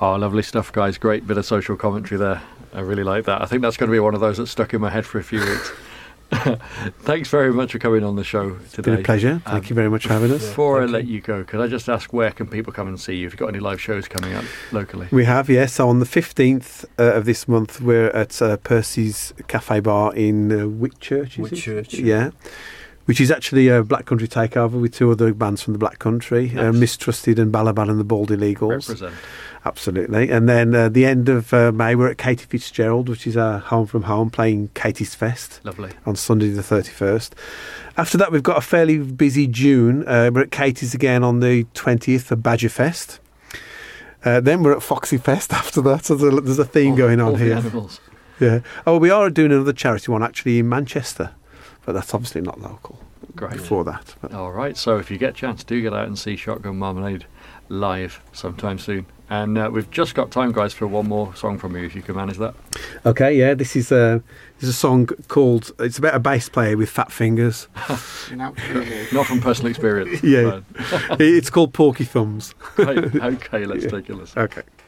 Oh, lovely stuff, guys. Great bit of social commentary there. I really like that. I think that's going to be one of those that's stuck in my head for a few weeks. Thanks very much for coming on the show today. It's been a pleasure. Thank you very much for having us. Before I let you go, could I just ask, where can people come and see you? Have you got any live shows coming up locally? We have, yes. So on the 15th of this month, we're at Percy's Cafe Bar in Whitchurch. Whitchurch. Yeah. Which is actually a Black Country takeover with two other bands from the Black Country, Nice. Mistrusted and Balaban and the Baldy Legals. Represent. Absolutely. And then the end of May, we're at Katie Fitzgerald, which is our Home from Home, playing Katie's Fest. Lovely. On Sunday the 31st. After that, we've got a fairly busy June. We're at Katie's again on the 20th for Badger Fest. Then we're at Foxy Fest after that, so there's a theme going on all the here. animals. Yeah. Oh, we are doing another charity one actually in Manchester, but that's obviously not local. Great. Before that. But. All right, so if you get a chance, do get out and see Shotgun Marmalade live sometime soon. And we've just got time, guys, for one more song from you, if you can manage that. Okay, yeah, this is a song called, it's about a bass player with fat fingers. Not from personal experience. Yeah. It's called Porky Thumbs. Okay, let's take a listen. Okay.